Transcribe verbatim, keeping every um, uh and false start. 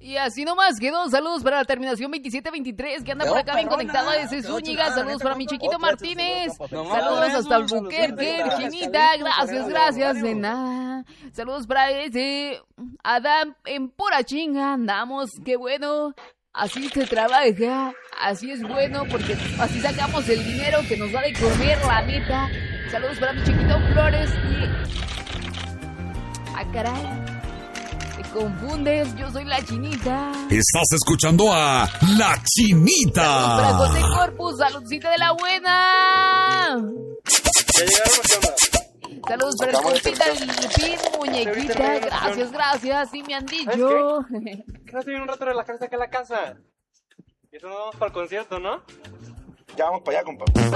Y así nomás quedó. Saludos para la terminación veintisiete veintitrés que anda por acá bien conectado desde Zúñiga. Saludos para mi chiquito Martínez. Saludos hasta Albuquerque, Virginita. Gracias, gracias, de nada. Saludos para ese Adam en pura chinga. Andamos, qué bueno. Así se trabaja, así es bueno, porque así sacamos el dinero que nos da de comer, la neta. Saludos para mi chiquito Flores y... ¡ah, caray! Te confundes, yo soy la Chinita. Estás escuchando a La Chinita. Saludos para José Corpus, saludcita de la buena. ¿Ya llegaron o qué onda? Saludos para el compita Lupín, muñequita. Gracias, gracias, sí me han dicho. ¿Qué? ¿Qué no se viene un rato de relajarse acá en la casa? Y eso nos vamos para el concierto, ¿no? Ya vamos para allá, compa.